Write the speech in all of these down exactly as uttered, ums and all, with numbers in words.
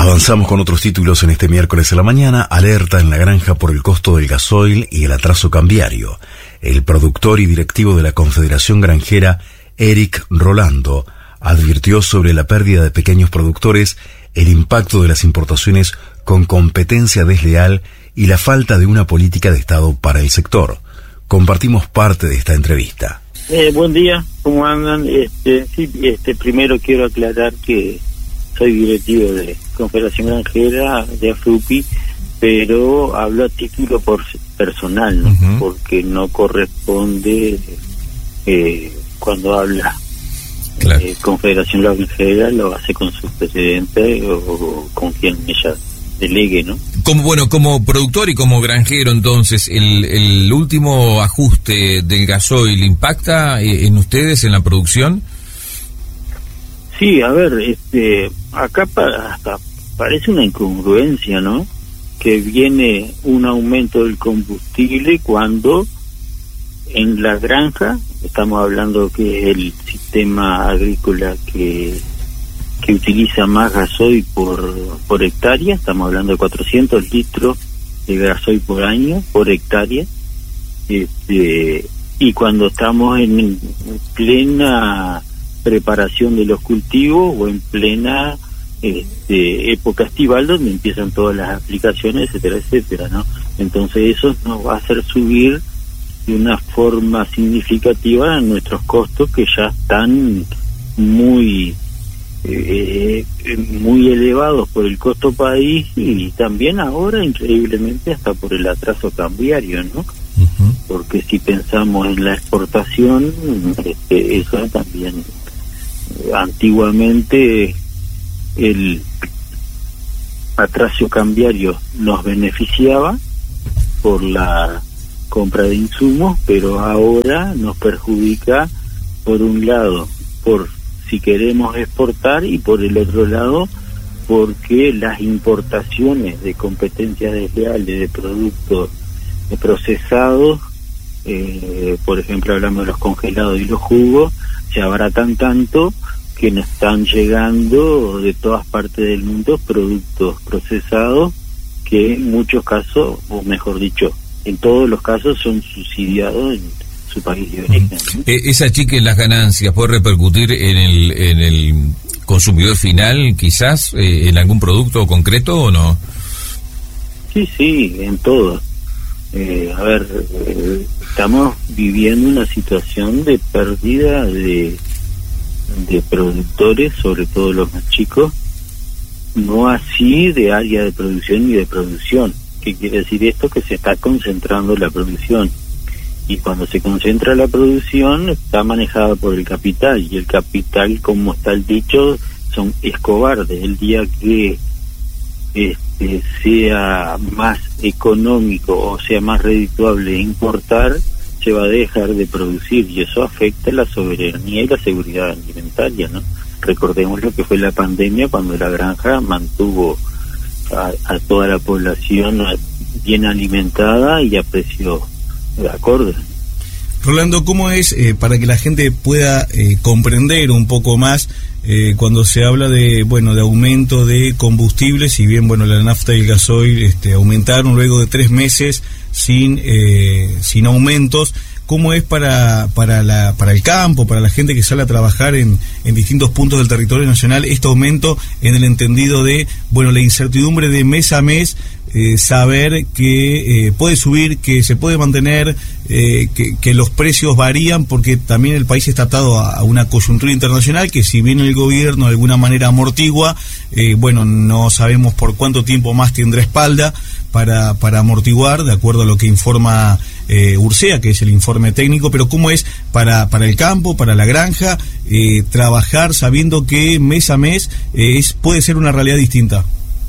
Avanzamos con otros títulos en este miércoles a la mañana. Alerta en la granja por el costo del gasoil y el atraso cambiario. El productor y directivo de la Confederación Granjera, Eric Rolando, advirtió sobre la pérdida de pequeños productores, el impacto de las importaciones con competencia desleal y la falta de una política de Estado para el sector. Compartimos parte de esta entrevista. Eh, buen día, ¿cómo andan? Este, sí, este, primero quiero aclarar que soy directivo de Confederación Granjera de AFRUPI, pero hablo a título por personal, ¿no? Uh-huh. Porque no corresponde eh, cuando habla claro. eh, Confederación Granjera, lo hace con su presidente o, o con quien ella delegue, ¿no? Como bueno, como productor y como granjero, entonces, el, el último ajuste del gasoil impacta en ustedes en la producción. Sí, a ver, este, acá pa, hasta parece una incongruencia, ¿no? Que viene un aumento del combustible cuando en la granja, estamos hablando que es el sistema agrícola que que utiliza más gasoil por por hectárea, estamos hablando de cuatrocientos litros de gasoil por año, por hectárea, este, y cuando estamos en plena preparación de los cultivos o en plena este, época estival donde empiezan todas las aplicaciones, etcétera, etcétera, ¿no? Entonces eso nos va a hacer subir de una forma significativa nuestros costos que ya están muy eh, muy elevados por el costo país y también ahora increíblemente hasta por el atraso cambiario, ¿no? Uh-huh. Porque si pensamos en la exportación, este, eso también antiguamente el atraso cambiario nos beneficiaba por la compra de insumos, pero ahora nos perjudica por un lado por si queremos exportar y por el otro lado porque las importaciones de competencias desleales de productos procesados, eh, por ejemplo hablamos de los congelados y los jugos, se abaratan tanto que nos están llegando de todas partes del mundo productos procesados que en muchos casos, o mejor dicho, en todos los casos son subsidiados en su país de origen, ¿no? Eh, ¿Esa chica en las ganancias puede repercutir en el en el consumidor final, quizás, eh, en algún producto concreto o no? Sí, sí, en todo. Eh, a ver, eh, estamos viviendo una situación de pérdida de de productores, sobre todo los más chicos, no así de área de producción ni de producción. ¿Qué quiere decir esto? Que se está concentrando la producción, y cuando se concentra la producción está manejada por el capital, y el capital, como está el dicho, son es cobarde. El día que este sea más económico o sea más redituable importar, se va a dejar de producir, y eso afecta la soberanía y la seguridad alimentaria, ¿no? Recordemos lo que fue la pandemia, cuando la granja mantuvo a, a toda la población bien alimentada y a precio acorde. Rolando, ¿cómo es eh, para que la gente pueda eh, comprender un poco más eh, cuando se habla de bueno de aumento de combustibles? Si bien bueno la nafta y el gasoil este, aumentaron luego de tres meses sin eh, sin aumentos, ¿cómo es para para la para el campo, para la gente que sale a trabajar en, en distintos puntos del territorio nacional, este aumento en el entendido de bueno la incertidumbre de mes a mes? Eh, saber que eh, puede subir, que se puede mantener, eh, que, que los precios varían, porque también el país está atado a, a una coyuntura internacional que, si bien el gobierno de alguna manera amortigua, eh, bueno, no sabemos por cuánto tiempo más tendrá espalda para, para amortiguar, de acuerdo a lo que informa eh, Ursea, que es el informe técnico. Pero ¿cómo es para, para el campo, para la granja, eh, trabajar sabiendo que mes a mes eh, es, puede ser una realidad distinta?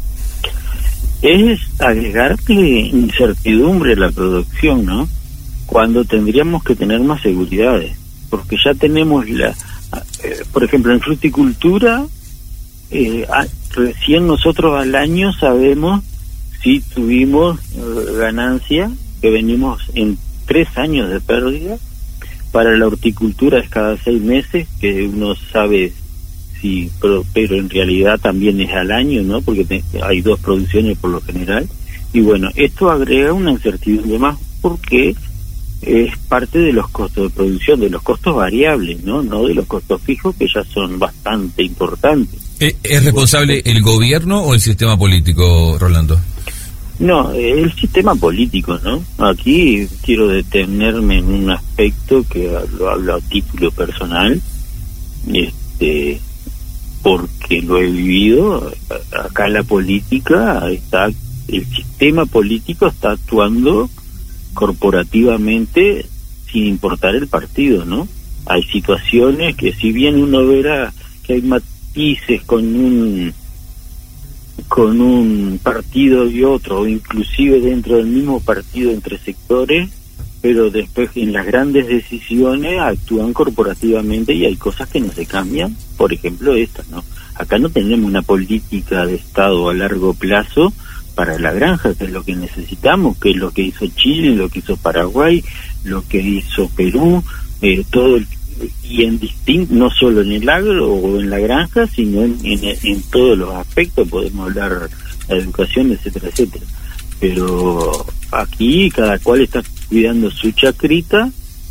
Es agregarle incertidumbre a la producción, ¿no? Cuando tendríamos que tener más seguridades, porque ya tenemos la, eh, por ejemplo, en fruticultura, eh, a, recién nosotros al año sabemos si tuvimos eh, ganancia, que venimos en tres años de pérdida. Para la horticultura es cada seis meses que uno sabe y pero, pero en realidad también es al año, ¿no? Porque te, hay dos producciones por lo general. Y bueno, esto agrega una incertidumbre más porque es parte de los costos de producción, de los costos variables, ¿no? No de los costos fijos, que ya son bastante importantes. ¿Es responsable el gobierno o el sistema político, Rolando? No, el sistema político, ¿no? Aquí quiero detenerme en un aspecto que lo hablo a título personal, este, porque lo he vivido. Acá la política está, el sistema político está actuando corporativamente sin importar el partido, ¿no? Hay situaciones que, si bien uno verá que hay matices con un con un partido y otro, o inclusive dentro del mismo partido entre sectores, pero después en las grandes decisiones actúan corporativamente y hay cosas que no se cambian. Por ejemplo, esta, ¿no? Acá no tenemos una política de Estado a largo plazo para la granja, que es lo que necesitamos, que es lo que hizo Chile, lo que hizo Paraguay, lo que hizo Perú, eh, todo el, y en distinto, no solo en el agro o en la granja, sino en, en, en todos los aspectos. Podemos hablar de educación, etcétera, etcétera. Pero aquí cada cual está cuidando su chacrita,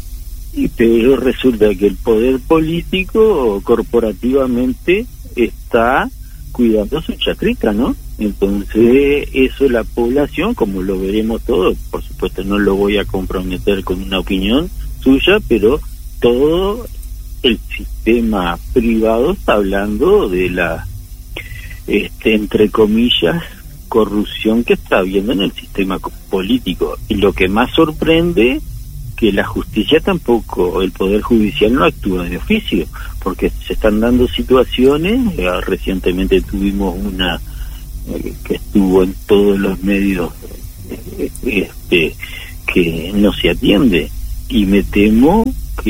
y pero resulta que el poder político corporativamente está cuidando su chacrita, ¿no? Entonces eso, la población, como lo veremos todos, por supuesto no lo voy a comprometer con una opinión suya, pero todo el sistema privado está hablando de la, este, entre comillas, corrupción que está habiendo en el sistema político. Y lo que más sorprende, que la justicia tampoco, el Poder Judicial no actúa de oficio, porque se están dando situaciones. Eh, recientemente tuvimos una eh, que estuvo en todos los medios, eh, este que no se atiende, y me temo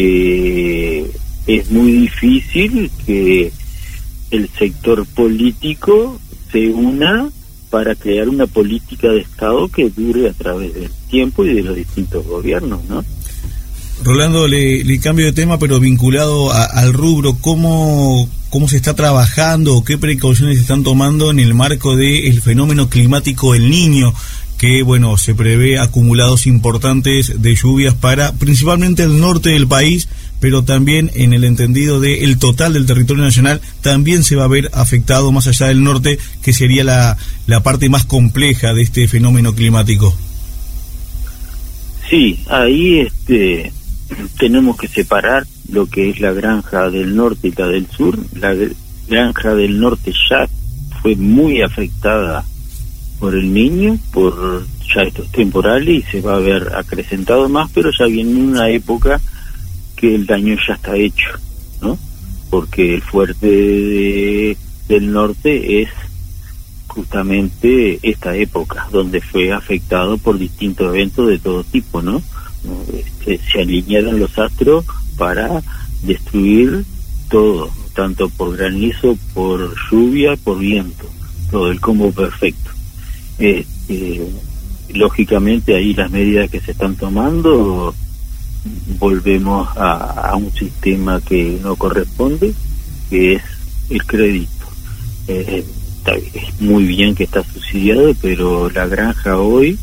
que es muy difícil que el sector político se una para crear una política de Estado que dure a través del tiempo y de los distintos gobiernos, ¿no? Rolando, le, le cambio de tema, pero vinculado a, al rubro, ¿cómo, cómo se está trabajando o qué precauciones se están tomando en el marco del fenómeno climático El Niño, que, bueno, se prevé acumulados importantes de lluvias para principalmente el norte del país, pero también en el entendido de el total del territorio nacional también se va a ver afectado más allá del norte, que sería la, la parte más compleja de este fenómeno climático? Sí, ahí este tenemos que separar lo que es la granja del norte y la del sur. La granja del norte ya fue muy afectada por El Niño, por ya estos temporales, y se va a ver acrecentado más, pero ya viene una época que el daño ya está hecho, ¿no? Porque el fuerte de, del norte es justamente esta época, donde fue afectado por distintos eventos de todo tipo, ¿no? Este, se alinearon los astros para destruir todo, tanto por granizo, por lluvia, por viento, todo el combo perfecto. Este, lógicamente ahí las medidas que se están tomando, volvemos a, a un sistema que no corresponde, que es el crédito. Eh, es muy bien que está subsidiado, pero la granja hoy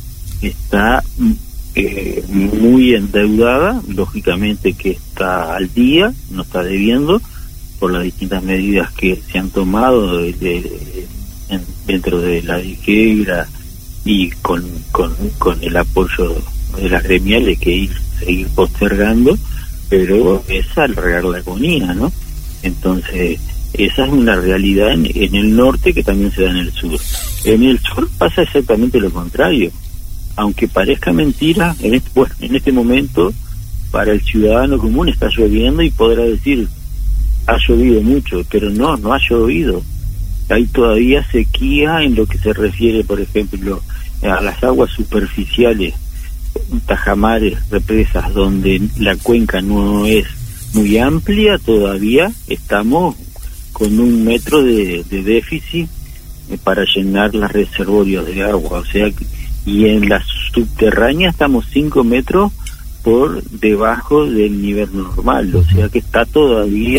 está eh, muy endeudada, lógicamente que está al día, no está debiendo, por las distintas medidas que se han tomado de, de, en, dentro de la DIGEGRA y con, con, con el apoyo de las gremiales que ir seguir postergando, pero es al regar la agonía, ¿no? Entonces esa es una realidad en, en el norte, que también se da en el sur. En el sur pasa exactamente lo contrario, aunque parezca mentira. En este, bueno, en este momento para el ciudadano común está lloviendo y podrá decir ha llovido mucho, pero no, no ha llovido. Hay todavía sequía en lo que se refiere, por ejemplo, a las aguas superficiales, tajamares, represas, donde la cuenca no es muy amplia. Todavía estamos con un metro de, de déficit eh, para llenar los reservorios de agua, o sea, y en la subterránea estamos cinco metros por debajo del nivel normal, o sea que está todavía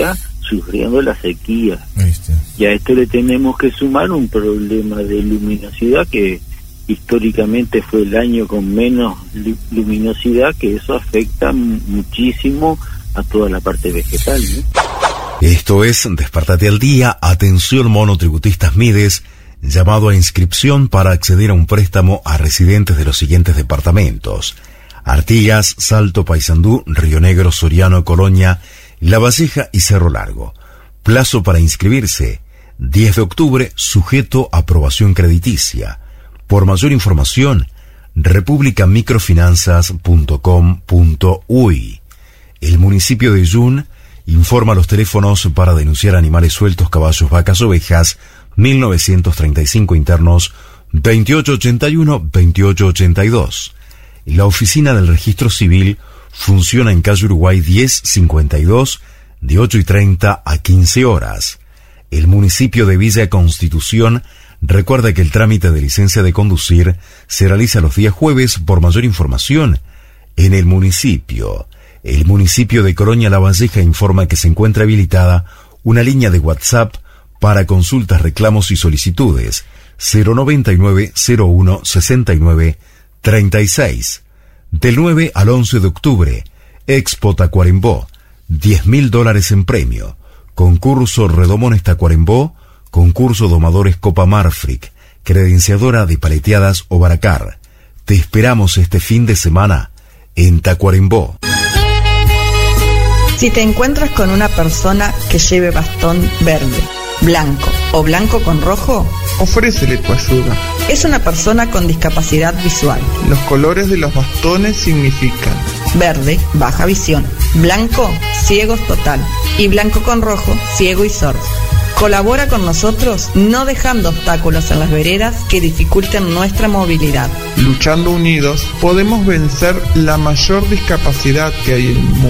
sufriendo la sequía. Y a esto le tenemos que sumar un problema de luminosidad que históricamente fue el año con menos luminosidad, que eso afecta muchísimo a toda la parte vegetal, ¿no? Esto es Despertate al Día. Atención, monotributistas Mides, llamado a inscripción para acceder a un préstamo a residentes de los siguientes departamentos: Artigas, Salto, Paysandú, Río Negro, Soriano, Colonia, Lavalleja y Cerro Largo. Plazo para inscribirse, diez de octubre, sujeto a aprobación crediticia. Por mayor información, república microfinanzas punto com punto uy. El municipio de Yun informa los teléfonos para denunciar animales sueltos, caballos, vacas, ovejas: mil novecientos treinta y cinco internos, veintiocho ochenta y uno, veintiocho ochenta y dos. La oficina del registro civil funciona en calle Uruguay diez cincuenta y dos, de ocho y treinta a quince horas. El municipio de Villa Constitución recuerda que el trámite de licencia de conducir se realiza los días jueves. Por mayor información, en el municipio. El municipio de Colonia Lavalleja informa que se encuentra habilitada una línea de WhatsApp para consultas, reclamos y solicitudes: cero noventa y nueve, cero uno, sesenta y nueve, treinta y seis. Del nueve al once de octubre, Expo Tacuarembó, diez mil dólares en premio. Concurso Redomones Tacuarembó, concurso Domadores Copa Marfrig, credenciadora de paleteadas o baracar. Te esperamos este fin de semana en Tacuarembó. Si te encuentras con una persona que lleve bastón verde, blanco o blanco con rojo, ofrécele tu ayuda. Es una persona con discapacidad visual. Los colores de los bastones significan: verde, baja visión; blanco, ciegos total; y blanco con rojo, ciego y sordo. Colabora con nosotros no dejando obstáculos en las veredas que dificulten nuestra movilidad. Luchando unidos podemos vencer la mayor discapacidad que hay en el mundo.